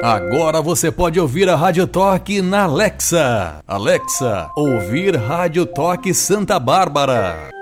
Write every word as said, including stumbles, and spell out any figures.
Agora você pode ouvir a Rádio Toque na Alexa. Alexa, ouvir Rádio Toque Santa Bárbara.